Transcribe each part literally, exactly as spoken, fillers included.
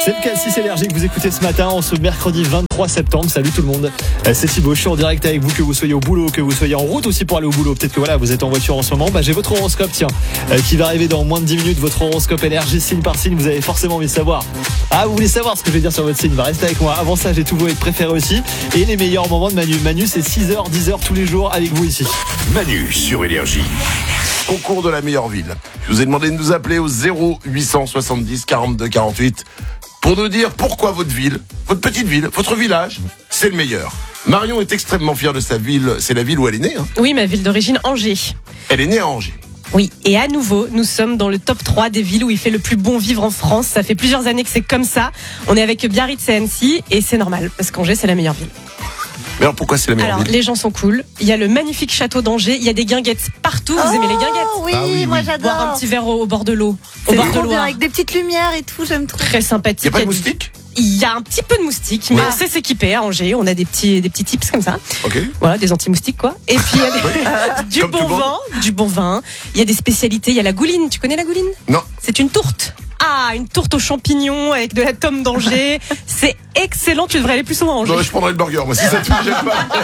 C'est le Cassis Énergie que vous écoutez ce matin, en ce mercredi vingt-trois septembre. Salut tout le monde, c'est Thibaut, je suis en direct avec vous, que vous soyez au boulot, que vous soyez en route aussi pour aller au boulot. Peut-être que voilà, vous êtes en voiture en ce moment. Bah, j'ai votre horoscope, tiens, euh, qui va arriver dans moins de dix minutes. Votre horoscope énergie, signe par signe. Vous avez forcément envie de savoir. Ah, vous voulez savoir ce que je vais dire sur votre signe? Bah, restez avec moi. Avant ça, j'ai tous vos préférés aussi. Et les meilleurs moments de Manu. Manu, c'est six heures, dix heures tous les jours avec vous ici. Manu sur Énergie. Concours de la meilleure ville. Je vous ai demandé de nous appeler au zéro huit cent soixante-dix quarante-deux quarante-huit pour nous dire pourquoi votre ville, votre petite ville, votre village, c'est le meilleur. Marion est extrêmement fière de sa ville. C'est la ville où elle est née, hein. Oui, ma ville d'origine, Angers. Elle est née à Angers. Oui, et à nouveau, nous sommes dans le top trois des villes où il fait le plus bon vivre en France. Ça fait plusieurs années que c'est comme ça. On est avec Biarritz et Annecy, et c'est normal, parce qu'Angers, c'est la meilleure ville. Mais alors pourquoi c'est la meilleure Alors, ville? les gens sont cool. Il y a le magnifique château d'Angers. Il y a des guinguettes partout. Vous Oh, aimez les guinguettes? Oui, Ah oui, moi oui. j'adore. Boire un petit verre au, au bord de l'eau. Au C'est bord de trop bien, Loire. avec des petites lumières et tout, j'aime trop. Très Il sympathique. n'y a pas de Il y a- moustiques? Il y a un petit peu de moustiques, mais Ah. on sait s'équiper à Angers. On a des petits, des petits tips comme ça. Ok. Voilà, des anti-moustiques, quoi. Et puis, il y a des- du Comme tout bon le monde. vin, du bon vin. Il y a des spécialités. Il y a la gouline. Tu connais la gouline? Non. C'est une tourte. Ah, une tourte aux champignons avec de la tome d'Angers. C'est excellent. Tu devrais aller plus souvent à Angers. Non, je prendrai le burger, moi, si ça te gêne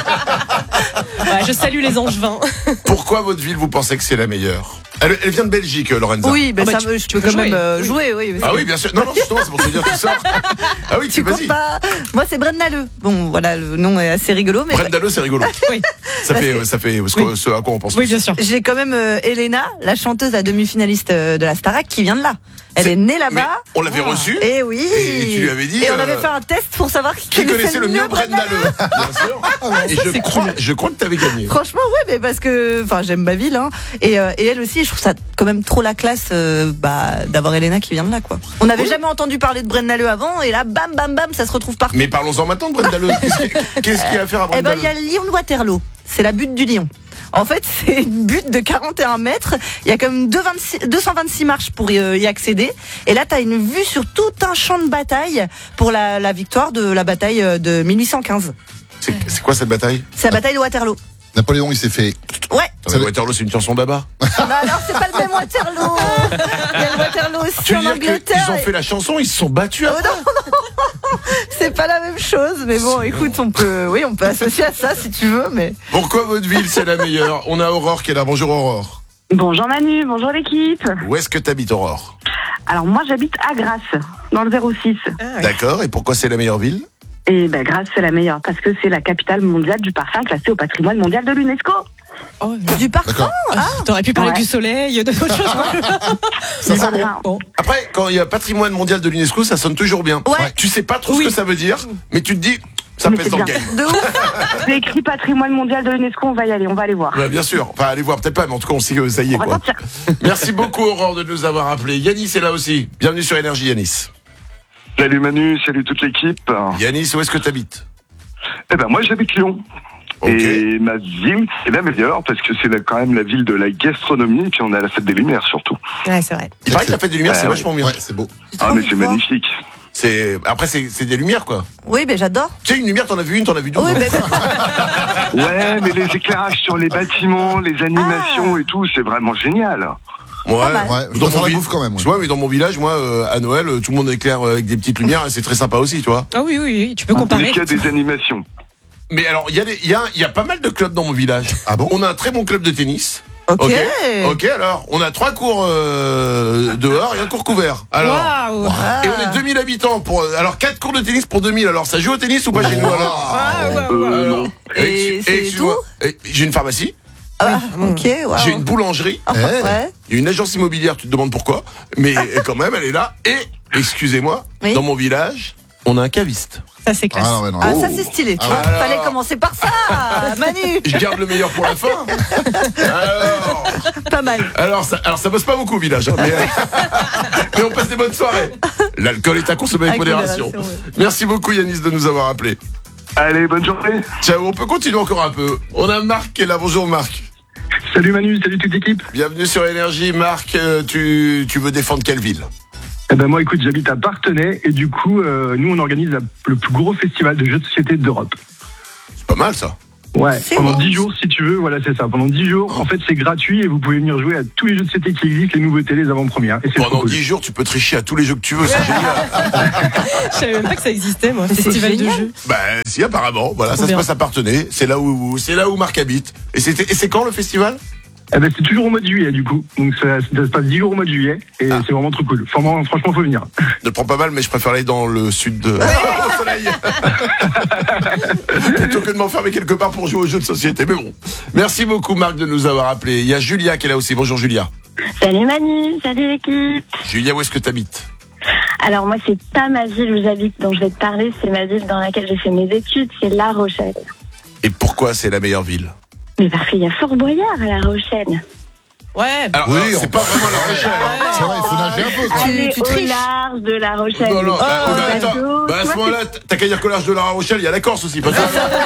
pas. Ouais, je salue les angevins. Pourquoi votre ville, vous pensez que c'est la meilleure? elle, elle vient de Belgique, Lorenza. Oui, ben Ah bah, ça tu- me, je tu peux peux quand même jouer. euh, jouer, oui. Ah oui, bien sûr. Non, non, justement, c'est pour te dire tout ça. Ah oui, tu Tu vas-y. comptes pas. Moi, c'est Brenda Leu. Bon, voilà, le nom est assez rigolo, mais Brenda Leu, c'est rigolo. Oui. Ça fait, ça fait ce, que- ce à quoi on pense. Oui, bien sûr. j'ai quand même euh, Elena, la chanteuse à demi-finaliste euh, de la Starac, qui vient de là. Elle C'est- est née Mais là-bas. on l'avait reçue. Et oui. Et tu lui avais dit, Et on euh, avait fait un test pour savoir qui, Qui connaissait le mieux Brenda Leu? Bien sûr. Et je crois, je crois que t'avais gagné. Franchement, ouais, mais parce que, enfin, j'aime ma ville, hein. Et, euh, et elle aussi, je trouve ça quand même trop la classe, euh, bah, d'avoir Elena qui vient de là, quoi. On n'avait Oui. jamais entendu parler de Brenda Leu avant, et là, bam, bam, bam, ça se retrouve partout. Mais parlons-en maintenant de Brenda Leu. Qu'est-ce qu'il qu'est-ce qu'il y a à faire à Eh Brenda ben, il y a Leu? le Lion de Waterloo. C'est la butte du Lion. En fait, c'est une butte de quarante et un mètres. Il y a comme deux cent vingt-six marches pour y, y accéder. Et là, tu as une vue sur tout un champ de bataille pour la, la victoire de la bataille de mille huit cent quinze. C'est c'est quoi cette bataille? C'est la bataille de Waterloo. Napoléon, il s'est fait. Ouais. Ça Waterloo, c'est une chanson d'Abba. Non, alors, c'est pas le même Waterloo. Il y a le Waterloo aussi Tu veux en dire Angleterre. qu'ils ont fait la chanson, ils se sont battus Oh après? non, non, c'est pas la même chose. Mais bon, écoute, on peut, oui, on peut associer à ça si tu veux, mais. Pourquoi votre ville, c'est la meilleure? On a Aurore qui est là. Bonjour Aurore. Bonjour Manu, bonjour l'équipe. Où est-ce que t'habites, Aurore? Alors moi j'habite à Grasse, dans le zéro six. Ah, oui. D'accord. Et pourquoi c'est la meilleure ville? Et ben Grasse c'est la meilleure parce que c'est la capitale mondiale du parfum classée au patrimoine mondial de l'UNESCO. Oh, Du parfum. D'accord. ah, T'aurais pu parler Ouais. du soleil, de d'autres choses. Ça Du sent bon. parfum. Bon. Après, quand il y a patrimoine mondial de l'UNESCO, ça sonne toujours bien. Ouais. Tu sais pas trop Oui. ce que ça veut dire, mais tu te dis, ça Mais pèse c'est dans le bien. game. De ouf. C'est écrit patrimoine mondial de l'UNESCO, on va y aller, on va aller voir. Ouais, bien sûr. Enfin, allez voir, peut-être pas, mais en tout cas, on sait que ça y est, On va quoi. sortir. Merci beaucoup, Aurore, de nous avoir appelés. Yanis est là aussi. Bienvenue sur Énergie, Yanis. Salut Manu, salut toute l'équipe. Yanis, où est-ce que t'habites? Eh ben moi j'habite Lyon. Ok. Et ma ville c'est la meilleure parce que c'est la- quand même la ville de la gastronomie et puis on a la fête des Lumières surtout. Ouais, c'est vrai. Il paraît que la fête des Lumières, c'est Ouais, vachement bien. Ouais, c'est beau. Ah mais envie c'est de voir. magnifique. C'est, après, c'est, c'est des lumières, quoi. Oui, mais j'adore. Tu sais, une lumière, t'en as vu une, t'en as vu douze. Oui, hein. mais Ouais mais les éclairages sur les bâtiments, les animations et tout, c'est vraiment génial. Ouais, mal. Ouais, je dans dois faire mon la vi- bouffe quand même. ouais. Tu vois, mais dans mon village, moi, euh, à Noël, euh, tout le monde éclaire euh, avec des petites lumières, et c'est très sympa aussi, tu vois. Ah oui, oui, oui, tu peux Est-ce comparer. qu'il y a des animations? Mais alors, il y a des, il y a, il y a pas mal de clubs dans mon village. Ah bon? On a un très bon club de tennis. ok. Ok. Ok, alors, on a trois cours euh, dehors et un cours couvert. Alors, Waouh. et on est deux mille habitants pour, alors quatre cours de tennis pour deux mille. Alors, ça joue au tennis ou pas chez nous alors? Ah, ouais, ouais. Euh, Alors, non. Et ex- c'est excuse-moi, et j'ai une pharmacie, Ah, ok, waouh. j'ai une boulangerie, Ah, Eh. ouais. il y a une agence immobilière, tu te demandes pourquoi, mais quand même, elle est là. Et, excusez-moi, Oui. dans mon village, on a un caviste. Ça, c'est classe. Ah non, ouais, non. Ah, Oh. ça c'est stylé. Tu Ah vois, ouais. fallait Alors. commencer par ça, Manu. Je garde le meilleur pour la fin. Alors, Pas mal. alors ça, alors ça bosse pas beaucoup au village, hein, mais, mais on passe des bonnes soirées. L'alcool est à consommer avec, Avec modération. modération, ouais. Merci beaucoup Yanis de nous avoir appelés. Allez, bonne journée. Ciao, on peut continuer encore un peu. On a Marc qui est là. Bonjour Marc. Salut Manu, salut toute l'équipe. Bienvenue sur Énergie. Marc, euh, tu, tu veux défendre quelle ville? Eh ben moi écoute, j'habite à Parthenay et du coup, euh, nous on organise la- le plus gros festival de jeux de société d'Europe. C'est pas mal ça. Ouais, C'est pendant bon. dix jours si tu veux, voilà c'est ça. Pendant dix jours, en fait c'est gratuit et vous pouvez venir jouer à tous les jeux de société qui existent, les nouveautés, les avant-premières. Et c'est trop Pendant cool. dix jours, tu peux tricher à tous les jeux que tu veux, c'est génial. Je savais même pas que ça existait, moi. C'est Festival de génial. jeux. Bah, si, apparemment. Voilà, Trop ça se bien. passe à Parthenay. C'est là où, c'est là où Marc habite. Et c'était, et c'est quand le festival? Eh ben, c'est toujours au mois de juillet du coup. Donc ça, ça se passe dix jours au mois de juillet et Ah. c'est vraiment trop cool. Franchement, franchement faut venir. Ne le prends pas mal, mais je préfère aller dans le sud de, au soleil. Plutôt que de m'enfermer quelque part pour jouer aux jeux de société. Mais bon. Merci beaucoup, Marc, de nous avoir appelés. Il y a Julia qui est là aussi. Bonjour, Julia. Salut Manu, salut l'équipe. Julia, où est-ce que t'habites? Alors moi c'est pas ma ville où j'habite dont je vais te parler, c'est ma ville dans laquelle j'ai fait mes études, c'est La Rochelle. Et pourquoi c'est la meilleure ville? Mais parce qu'il y a Fort Boyard à La Rochelle. Ouais. Alors, Oui, alors, on c'est pas vraiment La Rochelle. hein. C'est vrai, il faut nager un peu. quoi. Allez tu au triches. large de La Rochelle. Non, non, bah, Oh, bah, attends. bateau. Bah, à ce Toi, moment-là, t'as qu'à dire qu'au large de La Rochelle, il y a la Corse aussi. Pas ça.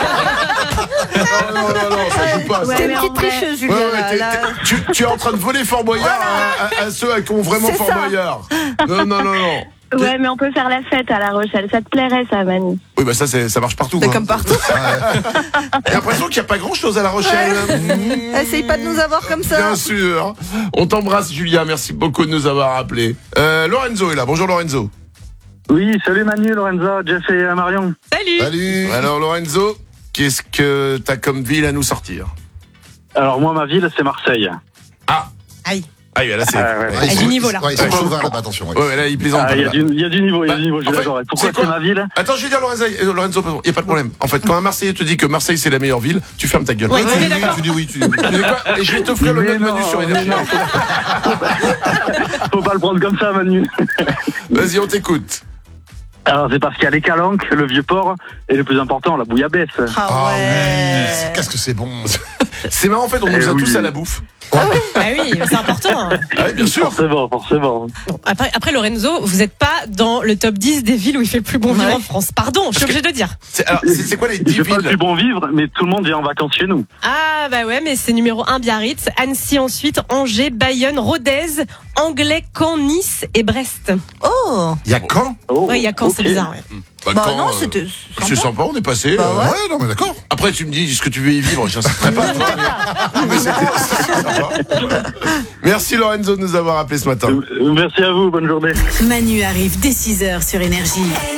non, non, non, non, ça joue pas. ça. Ouais, T'es mais une en petite vrai- tricheuse, Ouais, Julia. ouais, là, t'es- là. t'es- tu, tu es en train de voler Fort Boyard à, à- à ceux qui ont vraiment C'est Fort ça. Boyard. Non, non, non, non. Ouais, mais on peut faire la fête à La Rochelle. Ça te plairait, ça, Manu? Oui, bah ça, c'est, ça marche partout. C'est quoi. comme partout. J'ai l'impression qu'il n'y a pas grand-chose à La Rochelle. Mmh, Essaye pas de nous avoir comme ça. Bien sûr. On t'embrasse, Julia. Merci beaucoup de nous avoir appelés. Euh, Lorenzo est là. Bonjour, Lorenzo. Oui, salut Manu, Lorenza, Jeff et Marion. Salut. Salut. Alors, Lorenzo, qu'est-ce que t'as comme ville à nous sortir? Alors moi ma ville c'est Marseille. Ah. Aïe. Ah, oui, là, c'est. Ah, ouais. Ouais, Ah, ils du sont- niveau, là. Ouais, ils sont Ouais. chauvins là-bas, attention. ouais. Ouais, ouais, là, il plaisante. Ah, il y a là. du il y a du niveau, il y a Bah, du niveau, je en fait, l'adore. Pourquoi c'est quoi c'est ma ville? Attends, je vais dire Lorenzo, euh, Lorenzo, pardon, il n'y a pas de problème. En fait, quand un Marseillais te dit que Marseille c'est la meilleure ville, tu fermes ta gueule. Oui, Tu on dis est oui, d'accord. tu dis oui, tu dis oui. Tu sais quoi? Et je vais t'offrir le Mais même non, menu sur mais Énergie. non. Faut pas le prendre comme ça Manu. Vas-y, on t'écoute. Alors c'est parce qu'il y a les calanques, le vieux port et le plus important la bouillabaisse. Ah Ah oui, ouais. qu'est-ce que c'est bon. C'est marrant, en fait, on Eh nous a oui. tous à la bouffe. Ah oui, mais c'est important. hein. Ah oui, bien sûr. Forcément, forcément. Bon, après, après, Lorenzo, vous n'êtes pas dans le top dix des villes où il fait le plus bon vivre Ouais. en France. Pardon, je suis obligée de le dire. C'est, alors, c'est, c'est quoi les Il dix fait pas le plus villes? bon vivre, mais tout le monde vient en vacances chez nous. Ah bah ouais, mais c'est numéro un Biarritz, Annecy ensuite, Angers, Bayonne, Rodez, Anglais, Caen, Nice et Brest. Oh. Il y a quand? Oh, Ouais, il y a Caen, c'est ok. bizarre. Ouais. Bah, Bah Caen, non, euh, c'était c'est sympa. sympa, on est passé. Bah euh, ouais. Ouais, non, mais d'accord. Après, tu me dis ce que tu veux y vivre, j'inciterai pas. toi, mais, mais c'était c'était sympa. Merci Lorenzo de nous avoir appelé ce matin. Euh, Merci à vous, bonne journée. Manu arrive dès six heures sur Énergie.